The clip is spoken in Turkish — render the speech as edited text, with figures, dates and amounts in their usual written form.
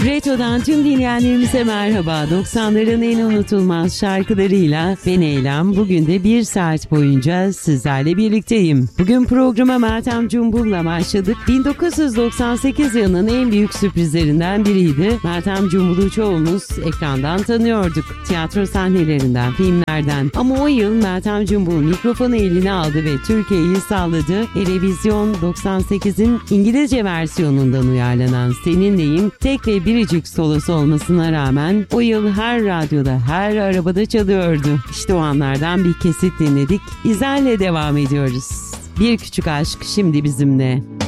Retro'dan tüm dinleyenlerimize merhaba. 90'ların en unutulmaz şarkılarıyla ben Eylem. Bugün de 1 saat boyunca sizlerle birlikteyim. Bugün programa Meltem Cumbul'la başladık. 1998 yılının en büyük sürprizlerinden biriydi. Meltem Cumbul'u çoğumuz ekrandan tanıyorduk. Tiyatro sahnelerinden, filmlerden. Ama o yıl Meltem Cumbul mikrofonu eline aldı ve Türkiye'yi salladı. Erevizyon 98'in İngilizce versiyonundan uyarlanan Seninleyim tek ve biricik solosu olmasına rağmen o yıl her radyoda, her arabada çalıyordu. İşte o anlardan bir kesit dinledik. İzel'le devam ediyoruz. Bir küçük aşk şimdi bizimle.